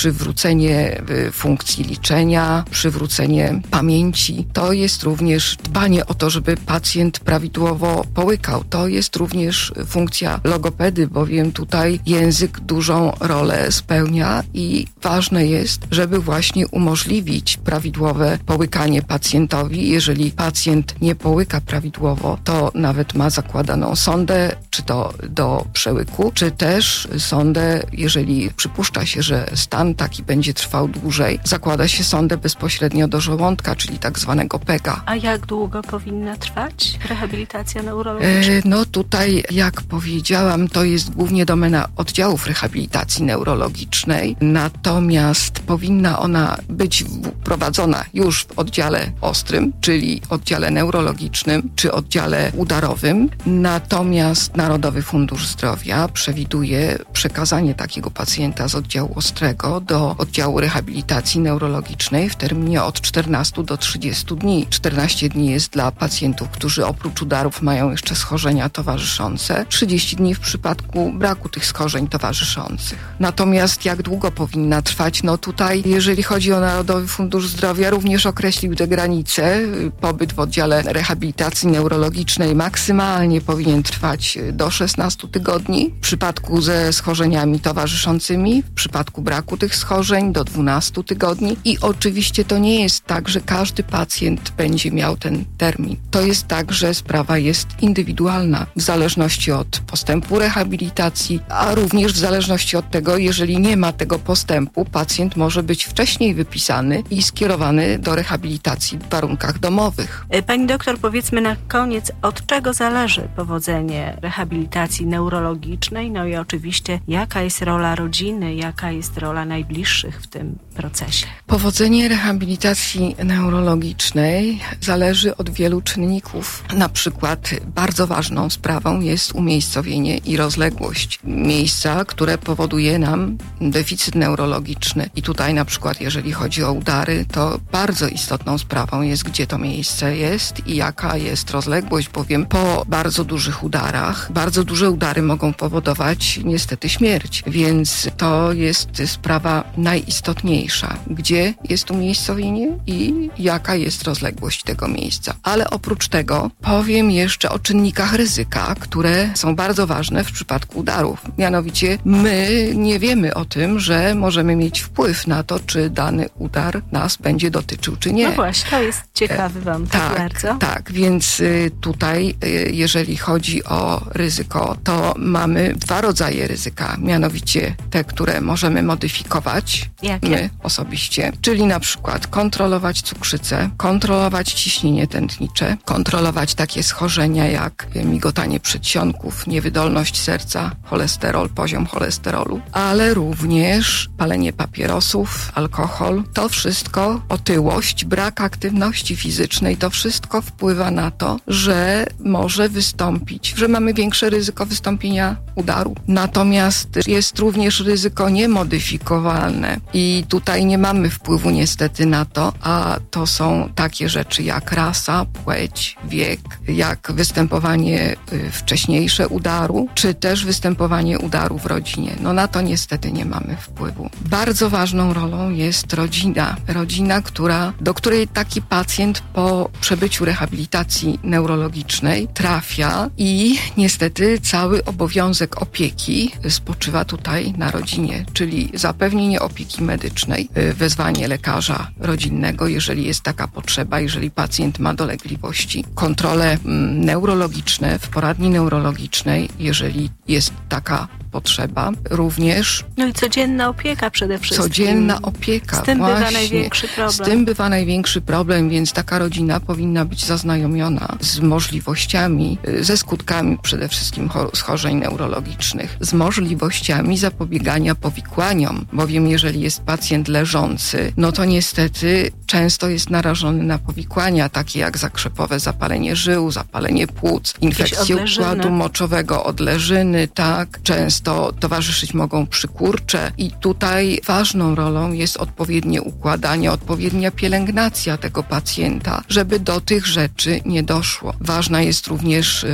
przywrócenie funkcji liczenia, przywrócenie pamięci. To jest również dbanie o to, żeby pacjent prawidłowo połykał. To jest również funkcja logopedy, bowiem tutaj język dużą rolę spełnia i ważne jest, żeby właśnie umożliwić prawidłowe połykanie pacjentowi. Jeżeli pacjent nie połyka prawidłowo, to nawet ma zakładaną sondę, czy to do przełyku, czy też sondę, jeżeli przypuszcza się, że stan taki będzie trwał dłużej, zakłada się sondę bezpośrednio do żołądka, czyli tak zwanego PEGA. A jak długo powinna trwać rehabilitacja neurologiczna? No tutaj, jak powiedziałam, to jest głównie domena oddziałów rehabilitacji neurologicznej, natomiast powinna ona być prowadzona już w oddziale ostrym, czyli oddziale neurologicznym, czy oddziale udarowym, natomiast Narodowy Fundusz Zdrowia przewiduje przekazanie takiego pacjenta z oddziału ostrego do oddziału rehabilitacji neurologicznej w terminie od 14 do 30 dni. 14 dni jest dla pacjentów, którzy oprócz udarów mają jeszcze schorzenia towarzyszące, 30 dni w przypadku braku tych schorzeń towarzyszących. Natomiast jak długo powinna trwać? No tutaj, jeżeli chodzi o Narodowy Fundusz Zdrowia, również określił te granice. Pobyt w oddziale rehabilitacji neurologicznej maksymalnie powinien trwać do 16 tygodni. W przypadku ze schorzeniami towarzyszącymi, w przypadku braku tych schorzeń do 12 tygodni. I oczywiście to nie jest tak, że każdy pacjent będzie miał ten termin. To jest tak, że sprawa jest indywidualna w zależności od postępu rehabilitacji, a również w zależności od tego, jeżeli nie ma tego postępu, pacjent może być wcześniej wypisany i skierowany do rehabilitacji w warunkach domowych. Pani doktor, powiedzmy na koniec, od czego zależy powodzenie rehabilitacji neurologicznej? No i oczywiście, jaka jest rola rodziny, jaka jest rola najbliższych w tym procesie? Powodzenie rehabilitacji neurologicznej zależy od wielu czynników. Na przykład bardzo ważną sprawą jest umiejscowienie i rozległość miejsca, które powoduje nam deficyt neurologiczny. I tutaj na przykład, jeżeli chodzi o udary, to bardzo istotną sprawą jest, gdzie to miejsce jest i jaka jest rozległość, bowiem po bardzo dużych udarach, bardzo duże udary mogą powodować niestety śmierć, więc to jest sprawa najistotniejsza, gdzie jest umiejscowienie i jaka jest rozległość tego miejsca. Ale oprócz tego powiem jeszcze o czynnikach ryzyka, które są bardzo ważne w przypadku udarów. Mianowicie my nie wiemy o tym, że możemy mieć wpływ na to, czy dany udar nas będzie dotyczył, czy nie. No właśnie, to jest ciekawy wątek bardzo. Tak, więc tutaj, jeżeli chodzi o ryzyko, to mamy dwa rodzaje ryzyka, mianowicie te, które możemy modyfikować, Jakie? my osobiście, czyli na przykład kontrolować cukrzycę, kontrolować ciśnienie tętnicze, kontrolować takie schorzenia jak migotanie przedsionków, niewydolność serca, cholesterol, poziom cholesterolu, ale również palenie papierosów, alkohol. To wszystko, otyłość, brak aktywności fizycznej, to wszystko wpływa na to, że może wystąpić, że mamy większe ryzyko wystąpienia udaru. Natomiast jest również ryzyko niemodyfikowalne i tutaj nie mamy wpływu niestety na to, a to są takie rzeczy jak rasa, płeć, wiek, jak występowanie wcześniejsze udaru, czy też występowanie udaru w rodzinie. No na to niestety nie mamy wpływu. Bardzo ważną rolą jest rodzina. Rodzina, do której taki pacjent po przebyciu rehabilitacji neurologicznej trafia i niestety cały obowiązek opieki spoczywa tutaj na rodzinie, czyli zapewnienie opieki medycznej, wezwanie lekarza rodzinnego, jeżeli jest taka potrzeba, jeżeli pacjent ma dolegliwości, kontrole neurologiczne w poradni neurologicznej, jeżeli jest taka potrzeba, również... No i codzienna opieka przede wszystkim. Codzienna opieka, Z tym właśnie. bywa największy problem. Z tym bywa największy problem, więc taka rodzina powinna być zaznajomiona z możliwościami, ze skutkami przede wszystkim schorzeń neurologicznych, z możliwościami zapobiegania powikłaniom, bowiem jeżeli jest pacjent leżący, no to niestety często jest narażony na powikłania, takie jak zakrzepowe zapalenie żył, zapalenie płuc, infekcje układu moczowego, odleżyny, tak, często towarzyszyć mogą przykurcze i tutaj ważną rolą jest odpowiednie układanie, odpowiednia pielęgnacja tego pacjenta, żeby do tych rzeczy nie doszło. Ważna jest również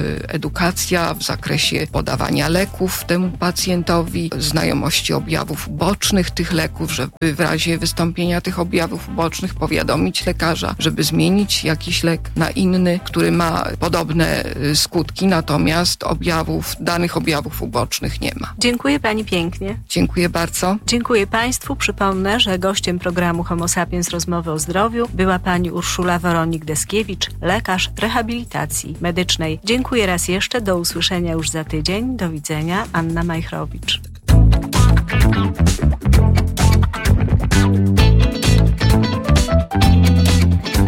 edukacja w zakresie podawania leków temu pacjentowi, znajomości objawów ubocznych ubocznych tych leków, żeby w razie wystąpienia tych objawów ubocznych powiadomić lekarza, żeby zmienić jakiś lek na inny, który ma podobne skutki, natomiast danych objawów ubocznych nie ma. Dziękuję pani pięknie. Dziękuję bardzo. Dziękuję państwu. Przypomnę, że gościem programu Homo Sapiens Rozmowy o zdrowiu była pani Urszula Woronik-Deskiewicz, lekarz rehabilitacji medycznej. Dziękuję raz jeszcze. Do usłyszenia już za tydzień. Do widzenia. Anna Majchrowicz.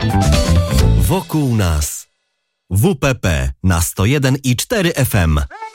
Wokół nas. WPP na 101,4 FM.